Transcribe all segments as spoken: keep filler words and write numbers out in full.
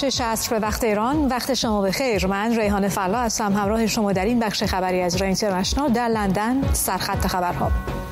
شش عصر به وقت ایران. وقت شما بخیر. من ریحانه فلا هستم همراه شما در این بخش خبری از رای اینترنشنال در لندن. سرخط خبرها.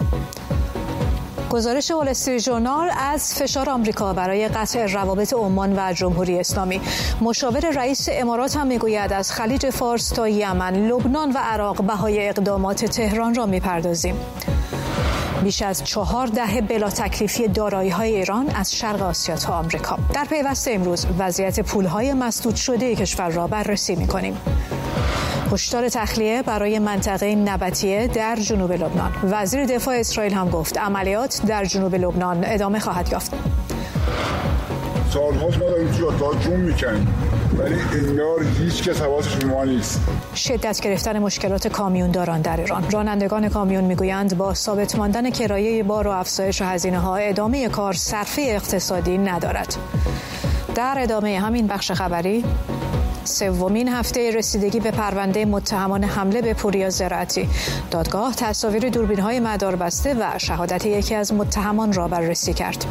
گزارش وال استریت ژورنال از فشار آمریکا برای قطع روابط عمان و جمهوری اسلامی. مشاور رئیس امارات هم میگوید از خلیج فارس تا یمن، لبنان و عراق بهای اقدامات تهران را میپردازیم. بیش از چهار دهه بلا تکلیفی دارایی‌های ایران از شرق آسیا تا آمریکا. در پیوست امروز وضعیت پول‌های مسدود شده کشور را بررسی می‌کنیم. هشدار تخلیه برای منطقه نبطیه در جنوب لبنان. وزیر دفاع اسرائیل هم گفت عملیات در جنوب لبنان ادامه خواهد یافت. سال‌هاست ما داریم جاتا جون می‌کنیم ولی انگار هیچ کس حواسش به ما نیست. شدت گرفتن مشکلات کامیونداران در ایران. رانندگان کامیون میگویند با ثابت ماندن کرایه بار و افزایش هزینه‌ها ادامه کار صرفه اقتصادی ندارد. در ادامه همین بخش خبری، سومین هفته رسیدگی به پرونده متهمان حمله به پوریا زراعتی. دادگاه تصاویر دوربین‌های مداربسته و شهادت یکی از متهمان را بررسی کرد.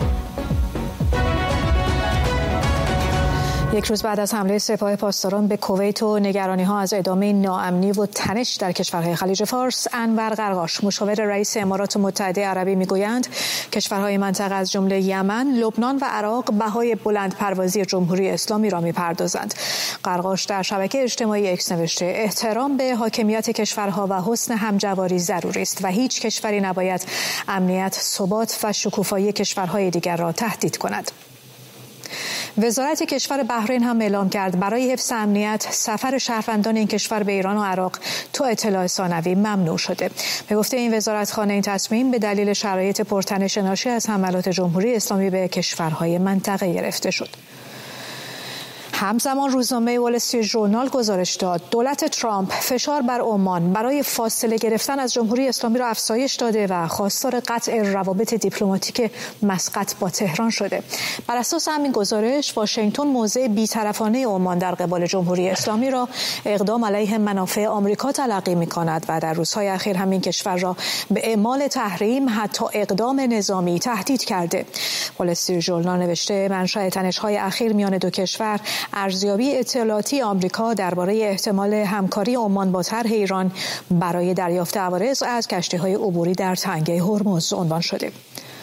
یک روز بعد از حمله سپاه پاسداران به کویت و نگرانی‌ها از ادامه ناامنی و تنش در کشورهای خلیج فارس، انور قرقاش مشاور رئیس امارات متحده عربی میگویند کشورهای منطقه از جمله یمن، لبنان و عراق بهای بلند پروازی جمهوری اسلامی را میپردازند. قرقاش در شبکه اجتماعی اکس نوشته احترام به حاکمیت کشورها و حسن همجواری ضروری است و هیچ کشوری نباید امنیت، ثبات و شکوفایی کشورهای دیگر را تهدید کند. وزارت کشور بحرین هم اعلام کرد برای حفظ امنیت سفر شهروندان این کشور به ایران و عراق تا اطلاع ثانوی ممنوع شده. به گفته این وزارتخانه این تصمیم به دلیل شرایط پرتنش ناشی از حملات جمهوری اسلامی به کشورهای منطقه گرفته شد. همزمان روزنامه وال استریت ژورنال گزارش داد دولت ترامپ فشار بر عمان برای فاصله گرفتن از جمهوری اسلامی را افزایش داده و خواستار قطع روابط دیپلماتیک مسقط با تهران شده. بر اساس همین گزارش واشنگتن موضع بی‌طرفانه عمان در قبال جمهوری اسلامی را اقدام علیه منافع آمریکا تلقی می‌کند و در روزهای اخیر همین کشور را به اعمال تحریم حتی اقدام نظامی تهدید کرده. وال استریت ژورنال نوشته منشأ تنش‌های اخیر میان دو کشور ارزیابی اطلاعاتی آمریکا درباره احتمال همکاری عمان با طرح ایران برای دریافت عوارض از کشتی‌های عبوری در تنگه هرمز عنوان شده.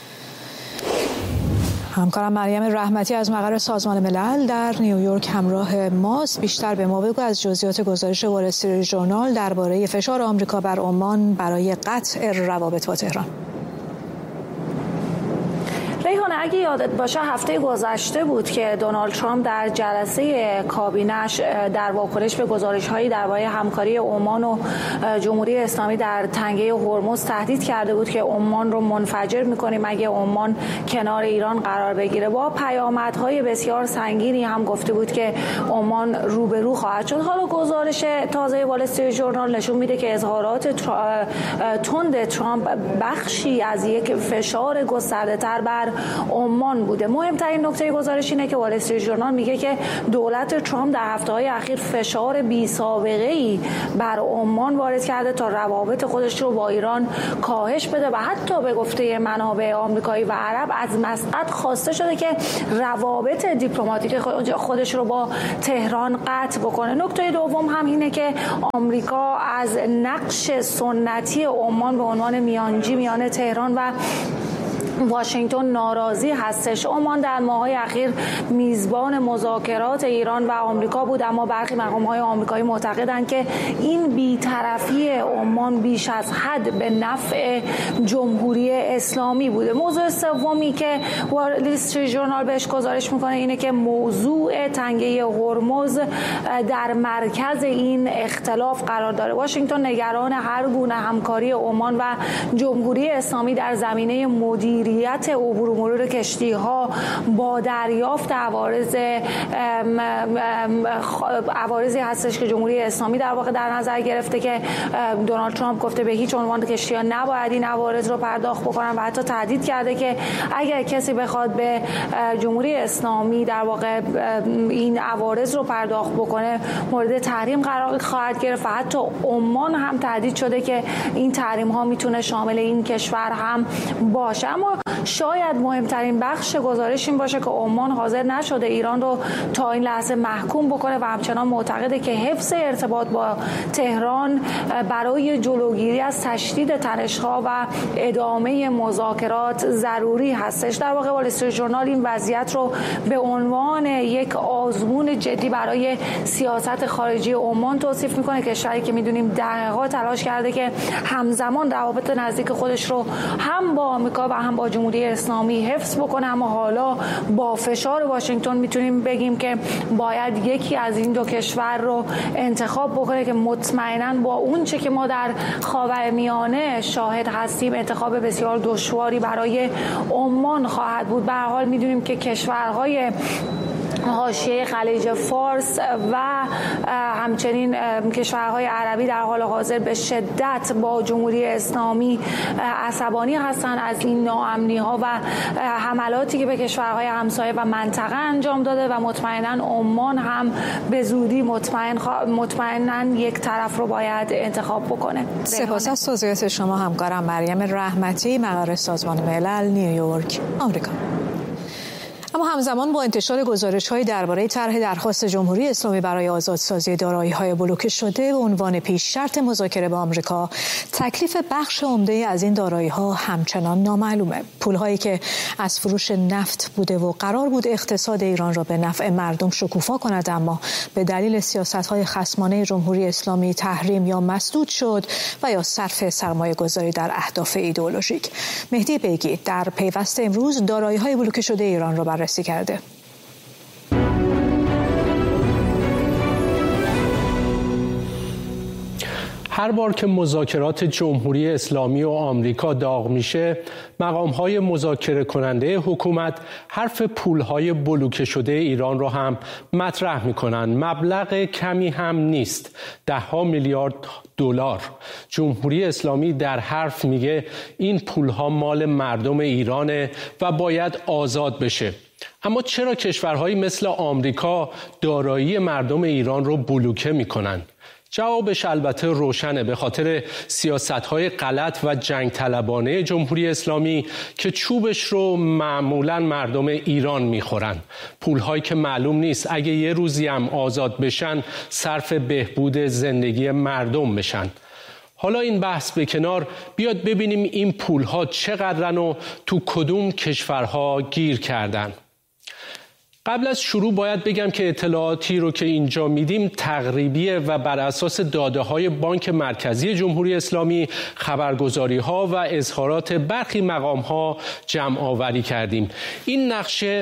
همکارم مریم رحمتی از مقر سازمان ملل در نیویورک همراه ماست. بیشتر به ما بگو از جزئیات گزارش وال استریت ژورنال درباره فشار آمریکا بر عمان برای قطع روابط با تهران. ریحانه، اگه یادت باشه هفته گذشته بود که دونالد ترامپ در جلسه کابینش در واکنش به گزارش‌هایی درباره همکاری عمان و جمهوری اسلامی در تنگه هرمز تهدید کرده بود که عمان رو منفجر می‌کنیم اگه عمان کنار ایران قرار بگیره. با پیامدهای بسیار سنگینی هم گفته بود که عمان روبرو خواهد شد. حالا گزارش تازه وال استریت ژورنال نشون میده که اظهارات تند ترامپ بخشی از یک فشار گسترده‌تر بر عمان بوده. مهمترین نکته گزارش اینه که وال استریت ژورنال میگه که دولت ترامپ در هفته‌های اخیر فشار بی‌سابقه‌ای بر عمان وارد کرده تا روابط خودش رو با ایران کاهش بده و حتی به گفته منابع آمریکایی و عرب از مسقط خواسته شده که روابط دیپلماتیک خودش رو با تهران قطع بکنه. نکته دوم هم اینه که آمریکا از نقش سنتی عمان به عنوان میانجی میان تهران و واشنگتن ناراضی هستش. عمان در ماه‌های اخیر میزبان مذاکرات ایران و آمریکا بود، اما برخی مقام‌های آمریکایی معتقدند که این بی‌طرفی عمان بیش از حد به نفع جمهوری اسلامی بوده. موضوع سومی که وال استریت ژورنال بهش گزارش میکنه اینه که موضوع تنگه هرمز در مرکز این اختلاف قرار داره. واشنگتن نگران هر گونه همکاری عمان و جمهوری اسلامی در زمینه مدیریت عبور و مرور کشتی‌ها با دریافت عوارض عوارضی هستش که جمهوری اسلامی در واقع در نظر گرفته که دونالد ترامپ گفته به هیچ عنوان کشتی‌ها نباید این عوارض رو پرداخت بکنن و حتی تهدید کرده که اگر کسی بخواد به جمهوری اسلامی در واقع این عوارض رو پرداخت بکنه مورد تحریم قرار خواهد گرفت و حتی عمان هم تهدید شده که این تحریم ها میتونه شامل این کشور هم باشه. اما شاید مهمترین بخش گزارش این باشه که عمان حاضر نشده ایران رو تا این لحظه محکوم بکنه و همچنان معتقده که حفظ ارتباط با تهران برای جلوگیری از تشدید تنش‌ها و ادامه مذاکرات ضروری هستش. در واقع وال استریت ژورنال این وضعیت رو به عنوان یک آزمون جدی برای سیاست خارجی عمان توصیف میکنه، کشوری که میدونیم دهه‌ها تلاش کرده که همزمان روابط نزدیک خودش رو هم با آمریکا و هم با جمهوری اسلامی حفظ بکنه، اما حالا با فشار واشنگتن میتونیم بگیم که باید یکی از این دو کشور رو انتخاب بکنه که مطمئناً با اون چه که ما در خاورمیانه شاهد هستیم انتخاب بسیار دشواری برای عمان خواهد بود. به هر حال میدونیم که کشورهای حاشیه خلیج فارس و همچنین کشورهای عربی در حال حاضر به شدت با جمهوری اسلامی عصبانی هستند از این ناامنی‌ها و حملاتی که به کشورهای همسایه و منطقه انجام داده و مطمئناً عمان هم به زودی مطمئن مطمئناً یک طرف رو باید انتخاب بکنه. سپاس از توضیحات شما همکارم مریم رحمتی، مقر سازمان ملل، نیویورک، آمریکا. اما همزمان با انتشار گزارش‌های درباره طرح درخواست جمهوری اسلامی برای آزادسازی دارایی‌های بلوکه شده به عنوان پیش شرط مذاکره با آمریکا، تکلیف بخش عمده از این دارایی‌ها همچنان نامعلومه. پول‌هایی که از فروش نفت بوده و قرار بود اقتصاد ایران را به نفع مردم شکوفا کند، اما به دلیل سیاست‌های خصمانه جمهوری اسلامی تحریم یا مسدود شد و یا صرف سرمایه‌گذاری در اهداف ایدئولوژیک. مهدی بیگی در پیوست امروز دارایی‌های بلوکه شده ایران را بررسی کرده. هر بار که مذاکرات جمهوری اسلامی و آمریکا داغ میشه، مقام‌های مذاکره کننده حکومت حرف پول‌های بلوکه شده ایران رو هم مطرح میکنن. مبلغ کمی هم نیست، ده ها میلیارد دلار. جمهوری اسلامی در حرف میگه این پول‌ها مال مردم ایرانه و باید آزاد بشه. اما چرا کشورهایی مثل آمریکا دارایی مردم ایران رو بلوکه میکنن؟ جوابش البته روشنه، به خاطر سیاست‌های غلط و جنگ طلبانه جمهوری اسلامی که چوبش رو معمولاً مردم ایران میخورن. پول‌هایی که معلوم نیست اگه یه روزی هم آزاد بشن صرف بهبود زندگی مردم بشن. حالا این بحث به کنار، بیاد ببینیم این پول‌ها چقدرن و تو کدوم کشورها گیر کردن. قبل از شروع باید بگم که اطلاعاتی رو که اینجا میدیم تقریبیه و بر اساس داده‌های بانک مرکزی جمهوری اسلامی، خبرگزاری‌ها و اظهارات برخی مقام‌ها جمع آوری کردیم. این نقشه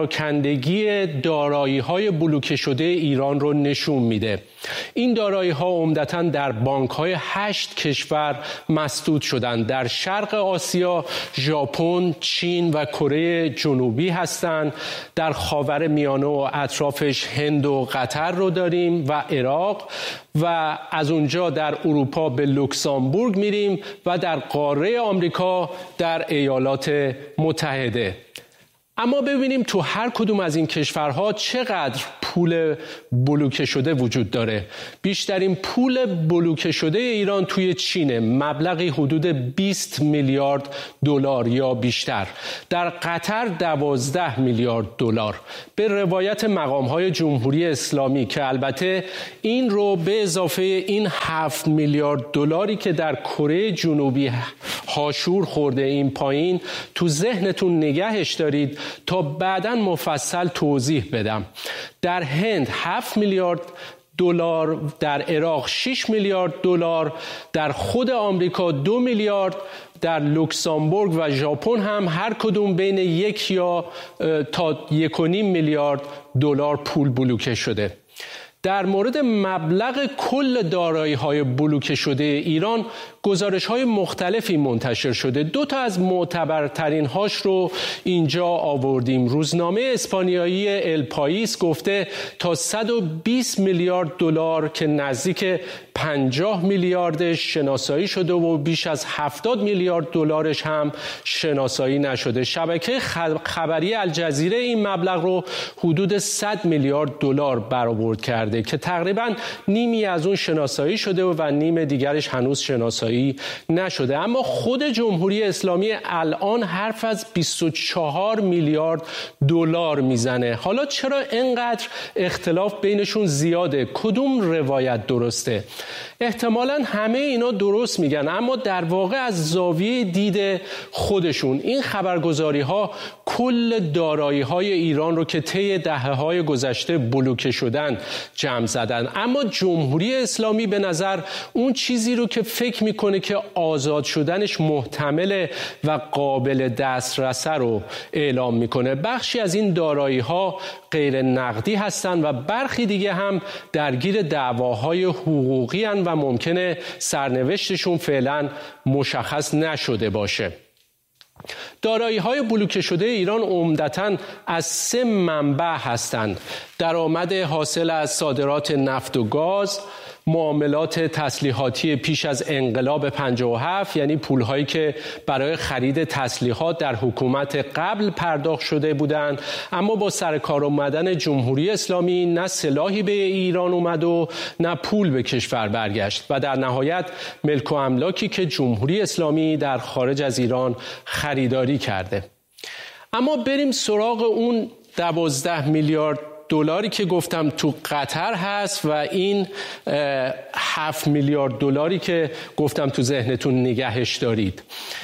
پراکندگی دارایی‌های بلوکه شده ایران رو نشون میده. این دارایی‌ها عمدتاً در بانک‌های هشت کشور مسدود شدند. در شرق آسیا ژاپن، چین و کره جنوبی هستند. در خاورمیانه و اطرافش هند و قطر رو داریم و عراق، و از اونجا در اروپا به لوکزامبورگ میریم و در قاره آمریکا در ایالات متحده. اما ببینیم تو هر کدوم از این کشورها چقدر پول بلوکه شده وجود داره. بیشترین پول بلوکه شده ایران توی چینه، مبلغی حدود بیست میلیارد دلار یا بیشتر. در قطر دوازده میلیارد دلار. به روایت مقام‌های جمهوری اسلامی که البته این رو به اضافه این هفت میلیارد دلاری که در کره جنوبی هاشور خورده این پایین تو ذهنتون نگهش دارید تا بعداً مفصل توضیح بدم. در هند هفت میلیارد دلار، در عراق شش میلیارد دلار، در خود آمریکا دو میلیارد، در لوکزامبورگ و ژاپن هم هر کدوم بین یک یا تا یک و نیم میلیارد دلار پول بلوکه شده. در مورد مبلغ کل دارایی‌های بلوکه شده ایران گزارش‌های مختلفی منتشر شده. دو تا از معتبرترین هاش رو اینجا آوردیم. روزنامه اسپانیایی ال پاییس گفته تا صد و بیست میلیارد دلار که نزدیک پنجاه میلیاردش شناسایی شده و بیش از هفتاد میلیارد دلارش هم شناسایی نشده. شبکه خبری الجزیره این مبلغ رو حدود صد میلیارد دلار برآورد کرده که تقریباً نیمی از اون شناسایی شده و نیم دیگرش هنوز شناسایی شناسایی نشده. اما خود جمهوری اسلامی الان حرف از بیست و چهار میلیارد دلار میزنه. حالا چرا اینقدر اختلاف بینشون زیاده؟ کدوم روایت درسته؟ احتمالاً همه اینا درست میگن، اما در واقع از زاویه دید خودشون این خبرگزاری ها کل دارایی های ایران رو که طی دهه‌های گذشته بلوکه شدن جمع زدن. اما جمهوری اسلامی به نظر اون چیزی رو که فکر میکنه که آزاد شدنش محتمله و قابل دسترسه رو اعلام میکنه. بخشی از این دارایی ها غیر نقدی هستن و برخی دیگه هم درگیر دعواهای حقوقی هستن و ممکنه سرنوشتشون فعلا مشخص نشده باشه. دارایی‌های بلوکه شده ایران عمدتاً از سه منبع هستند: درآمد حاصل از صادرات نفت و گاز، معاملات تسلیحاتی پیش از انقلاب پنجاه و هفت، یعنی پولهایی که برای خرید تسلیحات در حکومت قبل پرداخت شده بودند، اما با سر کار آمدن جمهوری اسلامی نه سلاحی به ایران اومد و نه پول به کشور برگشت، و در نهایت ملک و املاکی که جمهوری اسلامی در خارج از ایران خریداری کرده. اما بریم سراغ اون دوازده میلیارد دلاری که گفتم تو قطر هست و این هفت میلیارد دلاری که گفتم تو ذهنتون نگهش دارید.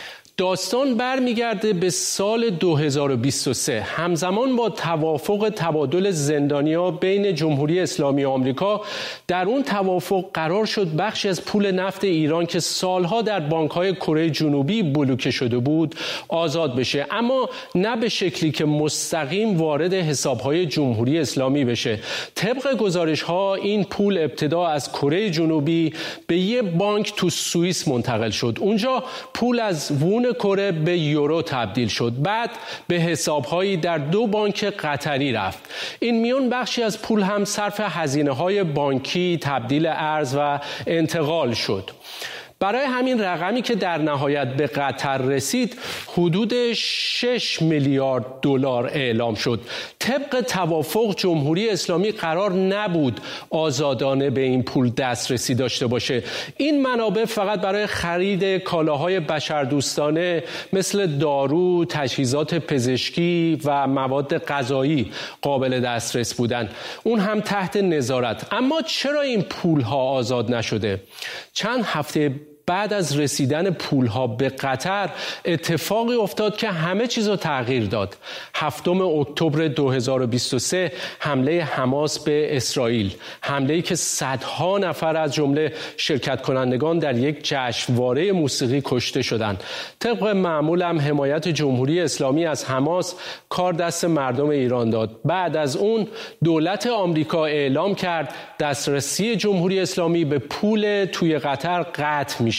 داستان برمیگرده به سال دو هزار و بیست و سه. همزمان با توافق تبادل زندانی‌ها بین جمهوری اسلامی و آمریکا، در اون توافق قرار شد بخشی از پول نفت ایران که سالها در بانک‌های کره جنوبی بلوکه شده بود آزاد بشه، اما نه به شکلی که مستقیم وارد حساب‌های جمهوری اسلامی بشه. طبق گزارش‌ها این پول ابتدا از کره جنوبی به یه بانک تو سوئیس منتقل شد. اونجا پول از وون کره به یورو تبدیل شد، بعد به حساب‌هایی در دو بانک قطری رفت. این میون بخشی از پول هم صرف هزینه‌های بانکی، تبدیل ارز و انتقال شد. برای همین رقمی که در نهایت به قطر رسید حدود شش میلیارد دلار اعلام شد. طبق توافق جمهوری اسلامی قرار نبود آزادانه به این پول دسترسی داشته باشه. این منابع فقط برای خرید کالاهای بشردوستانه مثل دارو، تجهیزات پزشکی و مواد غذایی قابل دسترس بودند، اون هم تحت نظارت. اما چرا این پولها آزاد نشده؟ چند هفته بعد از رسیدن پولها به قطر اتفاقی افتاد که همه چیز رو تغییر داد. هفتم اکتبر دو هزار و بیست و سه حمله حماس به اسرائیل، حمله‌ای که صدها نفر از جمله شرکت کنندگان در یک جشنواره موسیقی کشته شدند. طبق معمول هم حمایت جمهوری اسلامی از حماس کار دست مردم ایران داد. بعد از اون دولت آمریکا اعلام کرد دسترسی جمهوری اسلامی به پول توی قطر قطع میشه.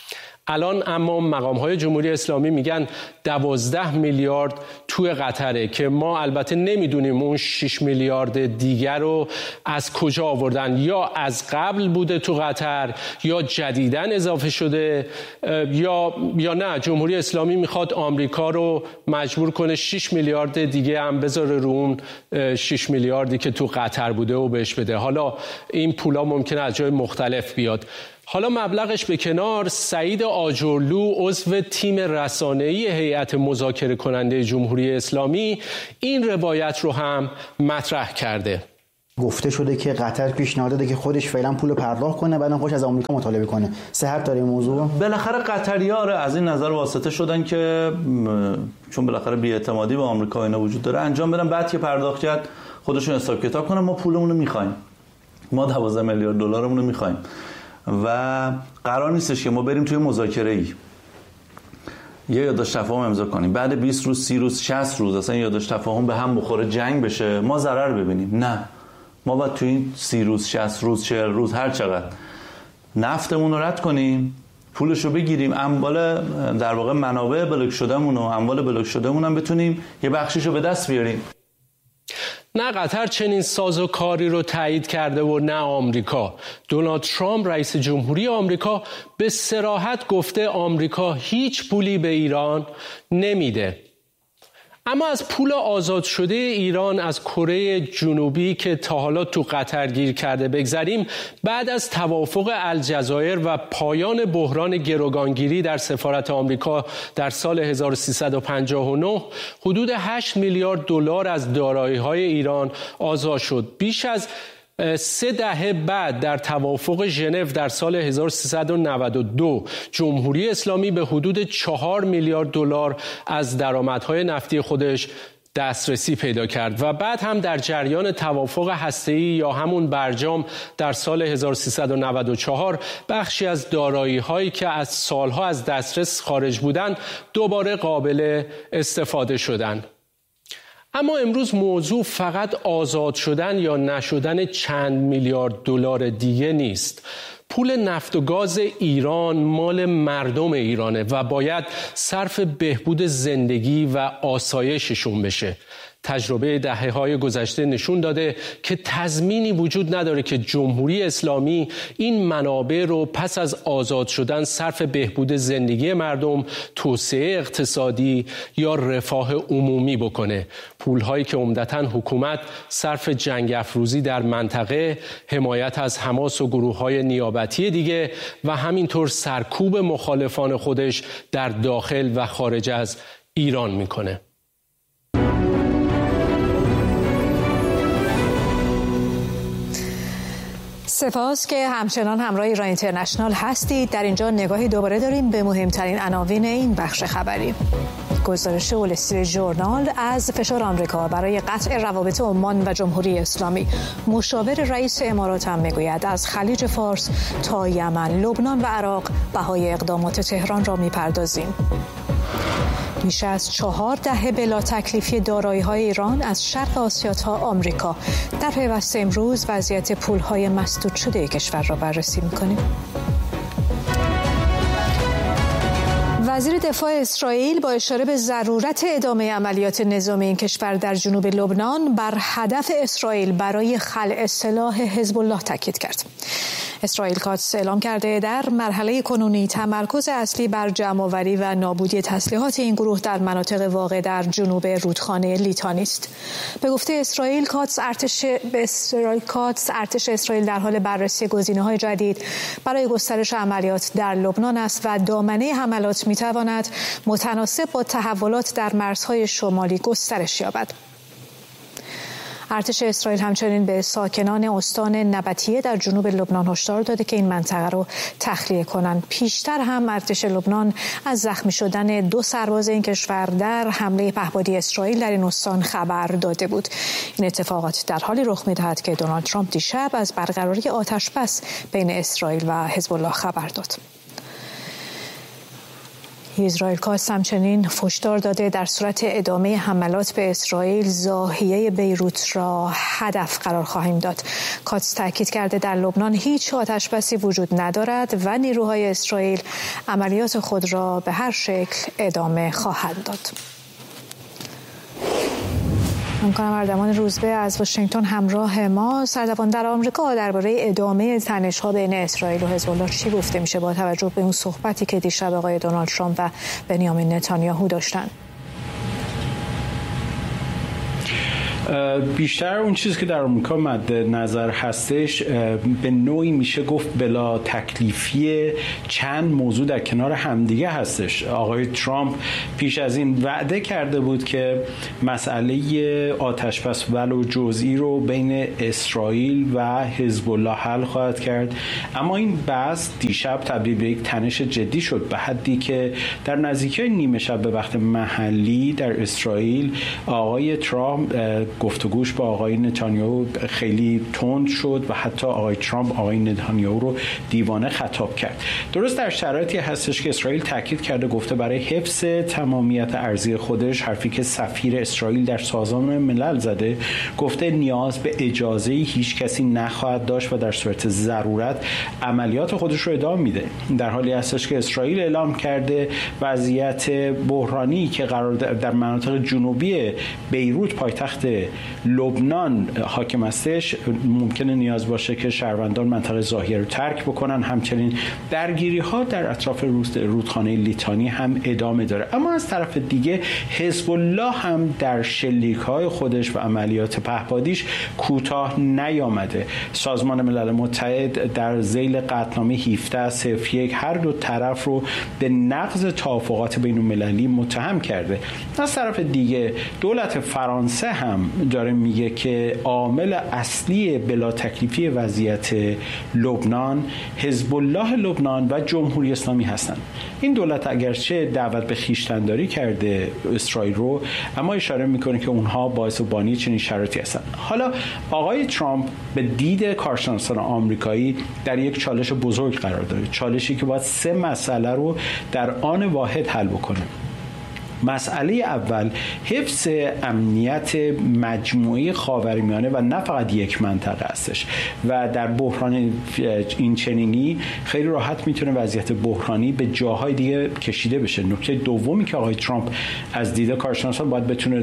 الان اما مقام‌های جمهوری اسلامی میگن دوازده میلیارد توی قطره که ما البته نمیدونیم اون شش میلیارد دیگر رو از کجا آوردن، یا از قبل بوده تو قطر یا جدیداً اضافه شده، یا یا نه جمهوری اسلامی میخواد آمریکا رو مجبور کنه شش میلیارد دیگه هم بذاره رو اون شش میلیاردی که تو قطر بوده و بهش بده. حالا این پولا ممکنه از جای مختلف بیاد. حالا مبلغش به کنار، سعید آجرلو عضو تیم رسانه‌ای هیئت مذاکره کننده جمهوری اسلامی این روایت رو هم مطرح کرده. گفته شده که قطر پیشنهاد داده که خودش فعلا پول پرداخت کنه، بعدم خودش از آمریکا مطالبه کنه. صحت داره این موضوع؟ بالاخره قطری‌ها از این نظر واسطه شدن که چون بالاخره بی‌اعتمادی به آمریکا اینا وجود داره انجام بدن، بعد که پرداخت کرد خودشون حساب کتاب کنن ما پولمون رو می‌خوایم. ما دوازده میلیارد دلارمون رو می‌خوایم. و قرار نیستش که ما بریم توی مذاکره‌ای یه یادداشت تفاهم امضا کنیم، بعد بیست روز، سی روز، شصت روز اصلا یادداشت تفاهم به هم بخوره، جنگ بشه، ما ضرر ببینیم. نه، ما باید توی این سی روز، شصت روز، چهل روز، هر چقدر نفتمون رو رد کنیم، پولش رو بگیریم، اموال در واقع منابع بلوک شدهمون و اموال بلوک شدهمون هم بتونیم یه بخشیش رو به دست بیاریم. نه قطر چنین سازوکاری رو تایید کرده و نه آمریکا. دونالد ترامپ رئیس جمهوری آمریکا به صراحت گفته آمریکا هیچ پولی به ایران نمیده. اما از پول آزاد شده ایران از کره جنوبی که تا حالا تو قطر گیر کرده بگذریم، بعد از توافق الجزایر و پایان بحران گروگانگیری در سفارت آمریکا در سال هزار و سیصد و پنجاه و نه حدود هشت میلیارد دلار از دارایی‌های ایران آزاد شد. بیش از سه دهه بعد در توافق ژنو در سال هزار و سیصد و نود و دو جمهوری اسلامی به حدود چهار میلیارد دلار از درآمدهای نفتی خودش دسترسی پیدا کرد و بعد هم در جریان توافق هسته‌ای یا همون برجام در سال هزار و سیصد و نود و چهار بخشی از دارایی‌هایی که از سالها از دسترس خارج بودند دوباره قابل استفاده شدند. اما امروز موضوع فقط آزاد شدن یا نشدن چند میلیارد دلار دیگه نیست. پول نفت و گاز ایران مال مردم ایرانه و باید صرف بهبود زندگی و آسایششون بشه. تجربه دهه‌های گذشته نشون داده که تضمینی وجود نداره که جمهوری اسلامی این منابع رو پس از آزاد شدن صرف بهبود زندگی مردم، توسعه اقتصادی یا رفاه عمومی بکنه. پولهایی که عمدتاً حکومت صرف جنگ افروزی در منطقه، حمایت از حماس و گروه‌های نیابتی دیگه و همینطور سرکوب مخالفان خودش در داخل و خارج از ایران میکنه. سپاس که همچنان همراه ایران اینترنشنال هستید. در اینجا نگاهی دوباره داریم به مهمترین عناوین این بخش خبری. گزارش وال استریت ژورنال از فشار آمریکا برای قطع روابط عمان و جمهوری اسلامی. مشاور رئیس امارات هم میگوید از خلیج فارس تا یمن، لبنان و عراق بهای اقدامات تهران را میپردازیم. بیش از چهار دهه بلا تکلیفی دارایی‌های ایران از شرق آسیا تا آمریکا. در پیوست امروز وضعیت پول‌های مسدود شده کشور را بررسی می‌کنیم. وزیر دفاع اسرائیل با اشاره به ضرورت ادامه عملیات نظامی این کشور در جنوب لبنان بر هدف اسرائیل برای خلع سلاح حزب الله تاکید کرد. اسرائیل کاتس اعلام کرده در مرحله کنونی تمرکز اصلی بر جمع‌آوری و نابودی تسلیحات این گروه در مناطق واقع در جنوب رودخانه لیتانی است. به گفته اسرائیل کاتس ارتش به اسرائیل کاتس ارتش اسرائیل در حال بررسی گزینه‌های جدید برای گسترش عملیات در لبنان است و دامنه حملات می‌تواند متناسب با تحولات در مرزهای شمالی گسترش یابد. ارتش اسرائیل همچنین به ساکنان استان نبطیه در جنوب لبنان هشدار داده که این منطقه رو تخلیه کنند. پیشتر هم ارتش لبنان از زخمی شدن دو سرباز این کشور در حمله پهپادی اسرائیل در این استان خبر داده بود. این اتفاقات در حالی رخ می‌دهد که دونالد ترامپ دیشب از برقراری آتش‌بس بین اسرائیل و حزب الله خبر داد. اسرائیل کاتس همچنین هشدار داده در صورت ادامه حملات به اسرائیل ضاحیه بیروت را هدف قرار خواهیم داد. کاتس تاکید کرده در لبنان هیچ آتش‌بسی وجود ندارد و نیروهای اسرائیل عملیات خود را به هر شکل ادامه خواهند داد. همکارم اردوان روزبه از واشنگتن همراه ما. سردبان در آمریکا درباره ادامه تنش‌ها بین اسرائیل و حزب الله چی گفته میشه با توجه به اون صحبتی که دیشب آقای دونالد ترامپ و بنیامین نتانیاهو داشتن؟ بیشتر اون چیزی که در آمریکا مد نظر هستش به نوعی میشه گفت بلا تکلیفی چند موضوع در کنار همدیگه هستش. آقای ترامپ پیش از این وعده کرده بود که مسئله آتش‌بس ولو جزئی رو بین اسرائیل و حزب الله حل خواهد کرد، اما این بحث دیشب تبدیل به یک تنش جدی شد به حدی که در نزدیکی نیمه شب به وقت محلی در اسرائیل آقای ترامپ گفتگوش با آقای نتانیاهو خیلی تند شد و حتی آقای ترامپ آقای نتانیاهو رو دیوانه خطاب کرد. درست در شرایطی هستش که اسرائیل تاکید کرده گفته برای حفظ تمامیت ارضی خودش، حرفی که سفیر اسرائیل در سازمان ملل زده، گفته نیاز به اجازه هیچ کسی نخواهد داشت و در صورت ضرورت عملیات خودش رو ادامه میده. در حالی هستش که اسرائیل اعلام کرده وضعیت بحرانی که قرار در مناطق جنوبی بیروت پایتخت لبنان حاکم هستش ممکنه نیاز باشه که شهروندان منطقه ظاهره رو ترک بکنن. همچنین درگیری ها در اطراف رودخانه لیتانی هم ادامه داره. اما از طرف دیگه حزب الله هم در شلیک‌های خودش و عملیات پهپادیش کوتاه نیامده. سازمان ملل متحد در ذیل قطعنامه هفده صفر یک هر دو طرف رو به نقض توافقات بین‌المللی متهم کرده. از طرف دیگه دولت فرانسه هم داره میگه که عامل اصلی بلا تکلیفی وضعیت لبنان حزب الله لبنان و جمهوری اسلامی هستند. این دولت اگرچه دعوت به خویشتن‌داری کرده اسرائیل رو، اما اشاره میکنه که اونها باعث و بانی چنین شرایطی هستند. حالا آقای ترامپ به دید کارشناسان آمریکایی در یک چالش بزرگ قرار داره، چالشی که باید سه مسئله رو در آن واحد حل بکنه. مسئله اول حفظ امنیت مجموعی خاورمیانه و نه فقط یک منطقه هستش و در بحران این چنینی خیلی راحت میتونه وضعیت بحرانی به جاهای دیگه کشیده بشه. نکته دومی که آقای ترامپ از دید کارشناسان باید بتونه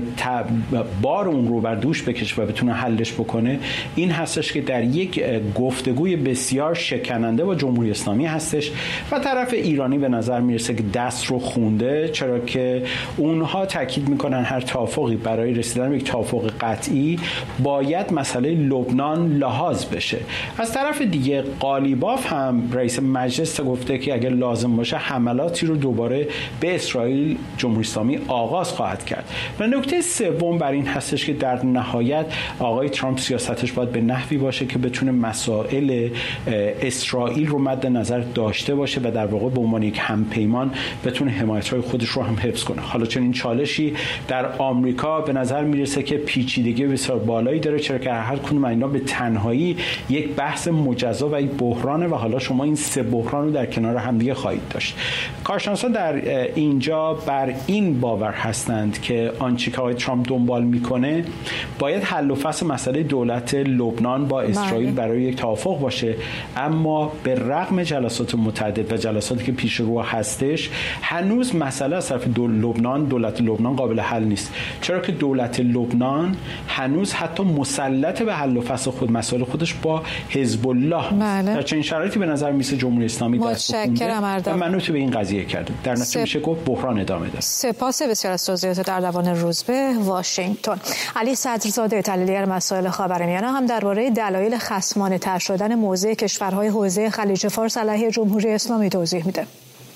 بار اون رو بر دوش بکشه و بتونه حلش بکنه این هستش که در یک گفتگوی بسیار شکننده با جمهوری اسلامی هستش و طرف ایرانی به نظر میرسه که دست رو خونده، چرا که اونها تاکید میکنن هر توافقی برای رسیدن به یک توافق قطعی باید مسئله لبنان لحاظ بشه. از طرف دیگه قالیباف هم رئیس مجلس گفته که اگر لازم باشه حملاتی رو دوباره به اسرائیل جمهوری اسلامی آغاز خواهد کرد. و نکته سوم بر این هستش که در نهایت آقای ترامپ سیاستش باید به نحوی باشه که بتونه مسائل اسرائیل رو مد نظر داشته باشه و در واقع به عنوان یک همپیمان بتونه حمایت‌های خودش رو هم حفظ کنه. حالا چنین چالشی در آمریکا به نظر میرسه که پیچیدگی بسیار بالایی داره، چرا که هر کدوم اینا به تنهایی یک بحث مجزا و یک بحرانه و حالا شما این سه بحران رو در کنار همدیگه خواهید داشت. کارشناسان در اینجا بر این باور هستند که آنچه که آقای ترامپ دنبال میکنه باید حل و فصل مسئله دولت لبنان با اسرائیل برای یک توافق باشه، اما به رغم جلسات متعدد و جلساتی که پیش رو هستش هنوز مسئله از طرف لبنان دولت لبنان قابل حل نیست، چرا که دولت لبنان هنوز حتی مسلط به حل و فصل خود مسائل خودش با حزب الله. بله. در چنین شرایطی به نظر میسه جمهوری اسلامی دست بخونده و منوط به این قضیه کرده. در نتیجه سپ... میشه گفت بحران ادامه داره. سپاس بسیار از توضیحات در دوان روزبه واشنگتن. علی صدرزاده تحلیلگر مسائل خاورمیانه هم درباره دلایل خصمانه‌تر شدن موضع کشورهای حوزه خلیج فارس علیه جمهوری اسلامی توضیح میده.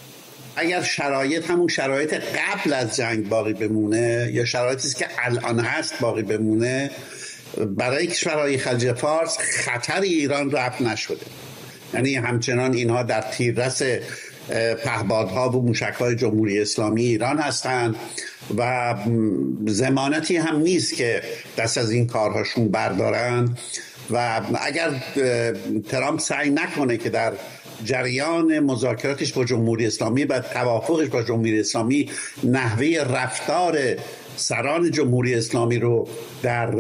اگر شرایط همون شرایط قبل از جنگ باقی بمونه یا شرایطی است که الان هست باقی بمونه، برای کشورهای خلیج فارس خطر ایران رفع نشده. یعنی همچنان اینها در تیررس پهپادها و موشک‌های جمهوری اسلامی ایران هستند و ضمانتی هم نیست که دست از این کارهاشون بردارن و اگر ترامپ سعی نکنه که در جریان مذاکراتش با جمهوری اسلامی و توافقش با جمهوری اسلامی نحوه رفتار سران جمهوری اسلامی رو در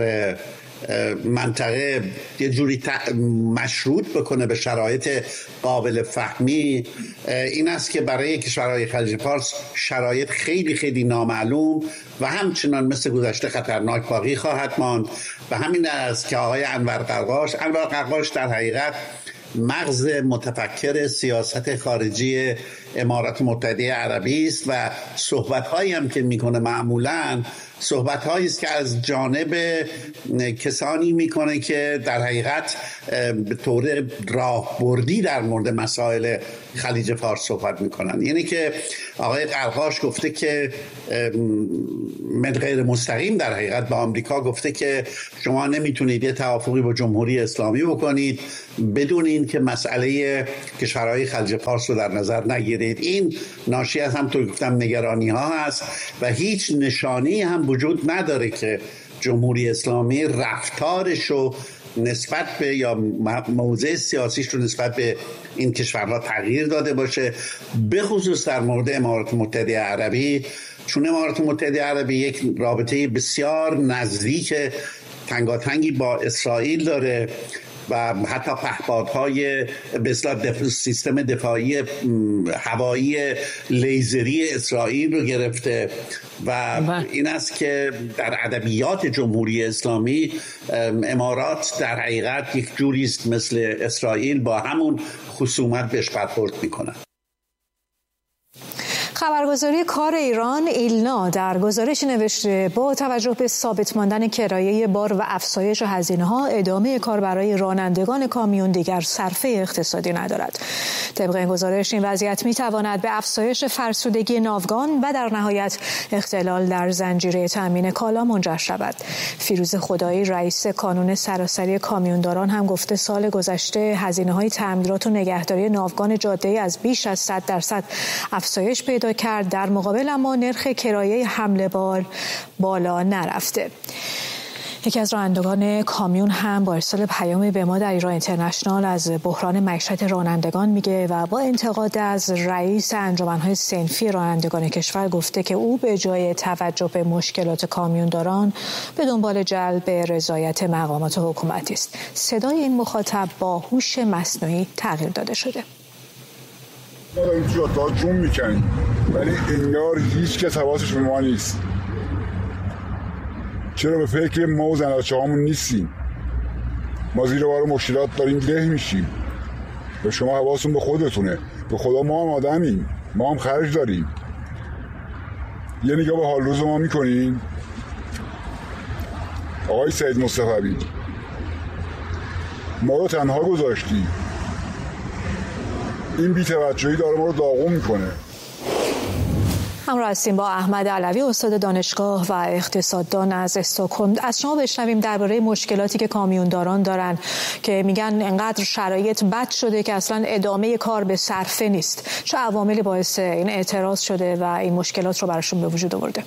منطقه یه جوری مشروط بکنه به شرایط قابل فهمی، این است که برای کشورهای خلیج فارس شرایط خیلی خیلی نامعلوم و همچنان مثل گذشته خطرناک باقی خواهد ماند. و همین است که آقای انور قرقاش انور قرقاش در حقیقت مغز متفکر سیاست خارجی امارات متحده عربی است و صحبت‌هایی هم که میکنه معمولاً صحبت‌هایی است که از جانب کسانی میکنه که در حقیقت به طور راهبردی در مورد مسائل خلیج فارس صحبت میکنن. یعنی که آقای قرقاش گفته که من غیر مستقیم در حقیقت به آمریکا گفته که شما نمیتونید یه توافقی با جمهوری اسلامی بکنید بدون این که مسئله کشورهای خلیج فارس رو در نظر نگیرید. این ناشی از همونطور گفتم نگرانی ها هست و هیچ نشانی هم وجود نداره که جمهوری اسلامی رفتارش رو نسبت به یا موضع سیاسیش رو نسبت به این کشورها تغییر داده باشه، به خصوص در مورد امارات متحده عربی، چون امارات متحده عربی یک رابطه بسیار نزدیک تنگاتنگی با اسرائیل داره و حتی پهپادهای به اصطلاح سیستم دفاعی هوایی لیزری اسرائیل رو گرفته و این است که در ادبیات جمهوری اسلامی امارات در حقیقت یک جوری است مثل اسرائیل با همون خصومت بهش برخورد میکنه. خبرگزاری کار ایران ایلنا در گزارش نوشته با توجه به ثابت ماندن کرایه بار و افزایش هزینه‌ها ادامه کار برای رانندگان کامیون دیگر صرفه اقتصادی ندارد. طبق این گزارش این وضعیت می‌تواند به افزایش فرسودگی ناوگان و در نهایت اختلال در زنجیره تامین کالا منجر شود. فیروز خدایی رئیس کانون سراسری کامیونداران هم گفته سال گذشته هزینه‌های تعمیرات و نگهداری ناوگان جاده‌ای از بیش از صد درصد افزایش پیدا کرد، در مقابل اما نرخ کرایه حمل بار بالا نرفته. یکی از رانندگان کامیون هم با ارسال پیامی به ما در ایران اینترنشنال از بحران معیشت رانندگان میگه و با انتقاد از رئیس انجمن‌های صنفی رانندگان کشور گفته که او به جای توجه به مشکلات کامیونداران به دنبال جلب رضایت مقامات حکومتی است. صدای این مخاطب با هوش مصنوعی تغییر داده شده. ما داریم جاده‌ها جون میکنیم ولی انگار هیچ کس حواسش به ما نیست. چرا به فکر ما و زناچه هامون نیستیم؟ ما زیر بار مشکلات داریم له میشیم. به شما حواستون به خودتونه. به خدا ما هم آدمیم، ما هم خرج داریم. یه نگاه به حال روز ما میکنیم. آقای سید مصطفی ما رو تنها گذاشتیم. این بی‌توجهی داره ما رو داغون میکنه. همراه هستیم با احمد علوی استاد دانشگاه و اقتصاددان از استکهلم. از شما بشنویم درباره مشکلاتی که کامیونداران دارن که میگن انقدر شرایط بد شده که اصلا ادامه کار به صرفه نیست. چه عواملی باعث این اعتراض شده و این مشکلات رو براشون به وجود آورده؟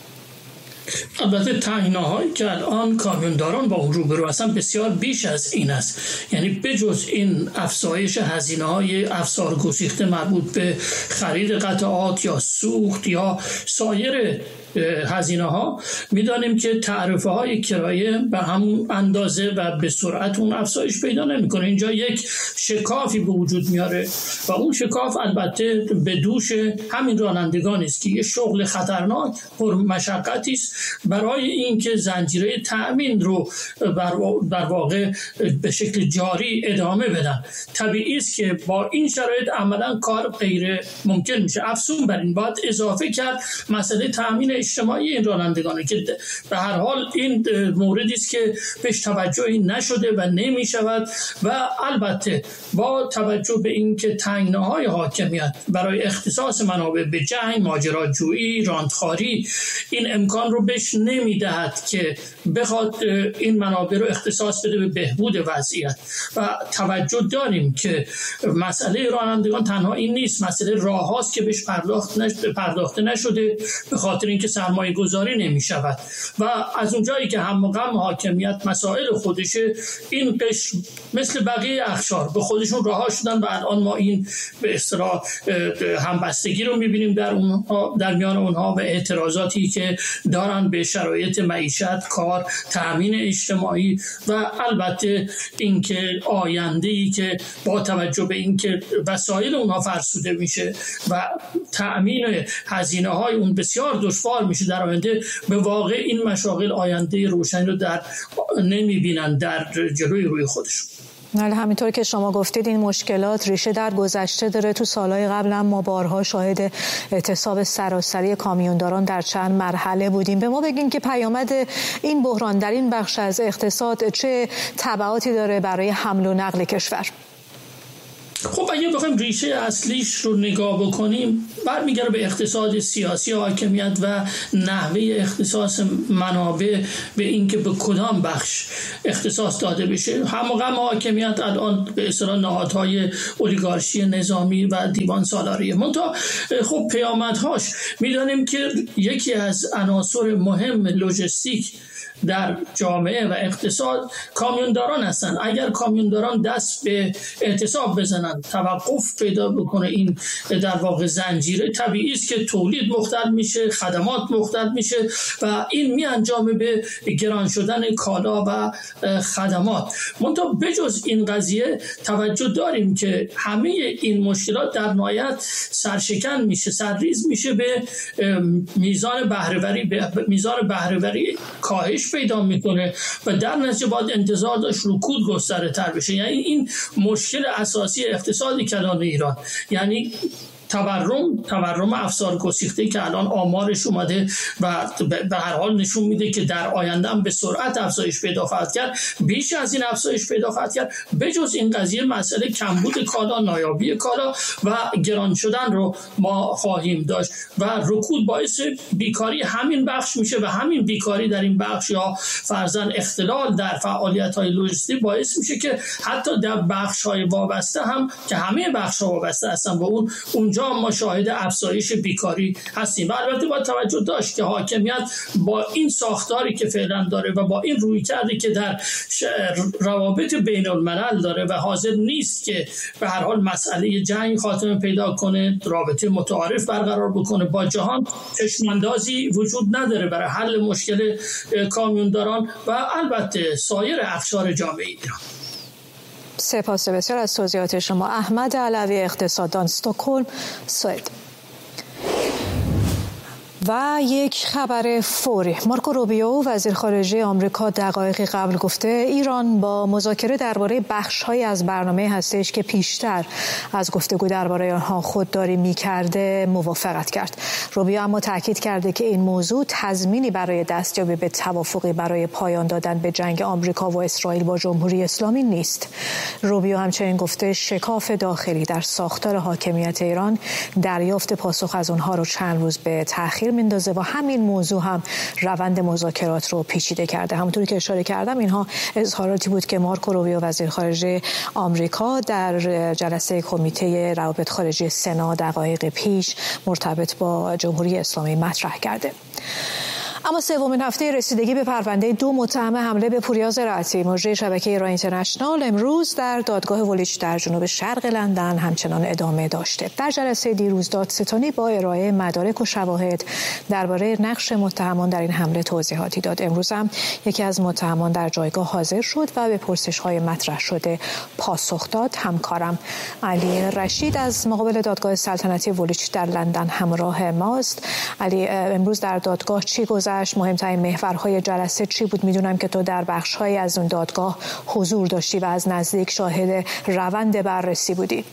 البته تعیین‌هایی که الان کامیونداران با اون روبرو هستن بسیار بیش از این است. یعنی بجز این افزایش هزینه‌های افزار گسیخته مربوط به خرید قطعات یا سوخت یا سایر هزینه ها، میدانیم که تعرفه های کرایه به همون اندازه و به سرعت اون افزایش پیدا نمیکنه. اینجا یک شکافی به وجود میاره و اون شکاف البته به دوش همین رانندگان است که یه شغل خطرناک پر مشقتی است برای اینکه زنجیره تأمین رو در واقع به شکل جاری ادامه بدن. طبیعی است که با این شرایط عملا کار غیر ممکن میشه. افزون بر این باید اضافه کرد مسئله تأمین اجتماعی این رانندگانه که به هر حال این موردی است که بهش توجهی نشده و نمی شود و البته با توجه به اینکه تنگناهای حاکمیت برای اختصاص منابع به جنگ، ماجراجویی، راندخواری این امکان رو بهش نمی دهد که بخواد این منابع رو اختصاص بده به بهبود وضعیت. و توجه داریم که مسئله رانندگان تنها این نیست، مسئله راه هاست که بهش پرداخت نشده، پرداخته نشده به خاطر اینکه سرمایه گذاری نمی شود و از اونجایی که هم و غم حاکمیت مسائل خودشه، این قشر مثل بقیه اقشار به خودشون رها شدن و الان ما این به اصطلاح همبستگی رو میبینیم در اونها، در میان اونها و اعتراضاتی که دارن به شرایط معیشت، کار، تأمین اجتماعی و البته اینکه آینده‌ای که با توجه به اینکه وسایل اونها فرسوده میشه و تأمین هزینه‌های اون بسیار دشوار میشه در آینده، به واقع این مشاغل آینده روشنی رو در نمیبینن در جلوی روی خودشون. بله، همینطور که شما گفتید این مشکلات ریشه در گذشته داره. تو سالهای قبل هم ما بارها شاهد اعتصاب سراسری کامیونداران در چند مرحله بودیم. به ما بگین که پیامد این بحران در این بخش از اقتصاد چه تبعاتی داره برای حمل و نقل کشور؟ خب اگه بخوایم ریشه اصلیش رو نگاه بکنیم، برمیگره به اقتصاد سیاسی حاکمیت و نحوه اختصاص منابع، به اینکه به کدام بخش اختصاص داده بشه. هم و غم حاکمیت الان به اصطلاح نهادهای اولیگارشی نظامی و دیوان سالاریه. منتها خب پیامدهاش میدانیم که یکی از عناصر مهم لوجستیک در جامعه و اقتصاد کامیونداران هستند. اگر کامیونداران دست به اعتصاب بزنند، توقف پیدا بکنه این در واقع زنجیره، طبیعی است که تولید مختل میشه، خدمات مختل میشه و این می انجامه به گران شدن کالا و خدمات. منتها بجز این قضیه توجه داریم که همه این مشکلات در نهایت سرشکن میشه، سرریز میشه به میزان بهره‌وری، به میزان بهره‌وری کاهش پیدا میکنه و در نتیجه باید انتظار داشت رکود گسترده تر بشه. یعنی این مشکل اساسی اقتصادی کلان ایران، یعنی تورم تورم افزار گسیخته که الان آمارش اومده و به هر حال نشون میده که در آینده هم به سرعت افزایش پیدا خواهد کرد، بیش از این افزایش پیدا خواهد کرد. بجز این قضیه مسئله کمبود کالا، نایابی کالا و گران شدن رو ما خواهیم داشت و رکود باعث بیکاری همین بخش میشه و همین بیکاری در این بخش یا فرضاً اختلال در فعالیت‌های لوجستیک باعث میشه که حتی در بخش‌های وابسته هم که همه بخش‌ها وابسته هستن به اون اونجا ما شاهد افزایش بیکاری هستیم. و البته باید توجه داشت که حاکمیت با این ساختاری که فعلا داره و با این رویکردی که در روابط بین الملل داره و حاضر نیست که به هر حال مسئله جنگ خاتمه پیدا کنه، رابطه متعارف برقرار بکنه با جهان، چشماندازی وجود نداره برای حل مشکل کامیونداران و البته سایر اقشار جامعه ایران. سپاس بسیار از توضیحات شما. احمد علوی، اقتصاددان، استکهلم، سوئد. و یک خبر فوری. مارکو روبیو وزیر خارجه آمریکا دقایقی قبل گفته ایران با مذاکره درباره بخش‌هایی از برنامه هستش که پیشتر از گفتگو درباره آنها خودداری می‌کرده موافقت کرد. روبیو اما تاکید کرده که این موضوع تضمینی برای دستیابی به توافقی برای پایان دادن به جنگ آمریکا و اسرائیل با جمهوری اسلامی نیست. روبیو همچنین گفته شکاف داخلی در ساختار حاکمیت ایران دریافت پاسخ از آنها رو چند روز به تأخیر میندازه و همین موضوع هم روند مذاکرات رو پیچیده کرده. همونطوری که اشاره کردم اینها اظهاراتی بود که مارکو روبیو وزیر خارجه آمریکا در جلسه کمیته روابط خارجی سنا دقایق پیش مرتبط با جمهوری اسلامی مطرح کرده. اما سومین هفته رسیدگی به پرونده دو متهم حمله به پوریا زراعتی مجری شبکه ایران اینترنشنال امروز در دادگاه ولیچ در جنوب شرق لندن همچنان ادامه داشته. در جلسه دیروز دادستانی با ارائه مدارک و شواهد درباره نقش متهمان در این حمله توضیحاتی داد. امروز هم یکی از متهمان در جایگاه حاضر شد و به پرسش‌های مطرح شده پاسخ داد. همکارم علی رشید از مقابل دادگاه سلطنتی ولیچ در لندن همراه ماست. علی، امروز در دادگاه چی گذشت؟ مهمترین محورهای جلسه چی بود؟ میدونم که تو در بخش‌های از اون دادگاه حضور داشتی و از نزدیک شاهد روند بررسی بودی.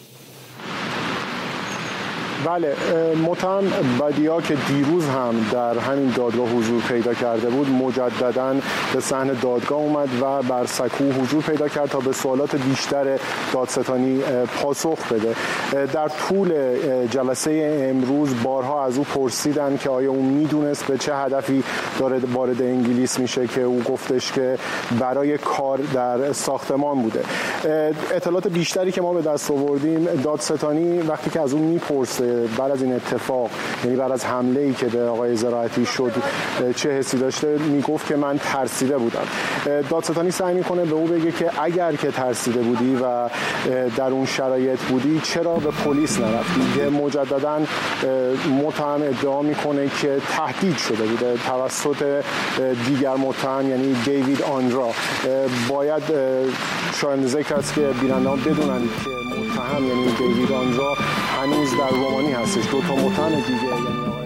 بله، متهم بدیا که دیروز هم در همین دادگاه حضور پیدا کرده بود مجدداً به صحن دادگاه اومد و بر سکو حضور پیدا کرد تا به سوالات بیشتر دادستانی پاسخ بده. در طول جلسه امروز بارها از او پرسیدن که آیا اون میدونست به چه هدفی داره وارد انگلیس میشه که او گفتش که برای کار در ساختمان بوده. اطلاعات بیشتری که ما به دست آوردیم، دادستانی وقتی که از اون میپرسه بعد از این اتفاق، یعنی بعد از حمله‌ای که به آقای زراعتی شد چه حسی داشته، میگفت که من ترسیده بودم. دادستانی سعی میکنه به او بگه که اگر که ترسیده بودی و در اون شرایط بودی چرا به پلیس نرفتی؟ که مجددا متهم ادعا میکنه که تهدید شده بوده توسط دیگر متهم، یعنی دیوید آندرا. باید شاید ذکر است که بینندگان بدونن که متهم یعنی دیوید آندرا هنوز در رومانی هستش. دو تا متهم دیگه یعنی